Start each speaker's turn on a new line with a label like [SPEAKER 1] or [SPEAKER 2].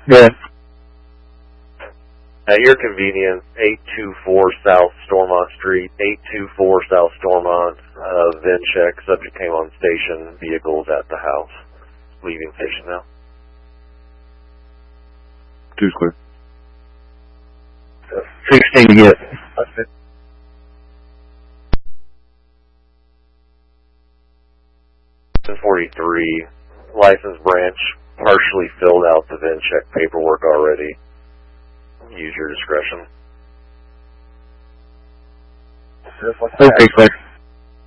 [SPEAKER 1] Yeah.
[SPEAKER 2] At your convenience, 824 South Stormont Street, 824 South Stormont, VIN check, subject came on station, vehicles at the house. Leaving station now.
[SPEAKER 1] 2's clear.
[SPEAKER 3] 16 to get.
[SPEAKER 2] That's it. .43, license branch, partially filled out the VIN check paperwork already. Use your discretion.
[SPEAKER 1] Okay, clear.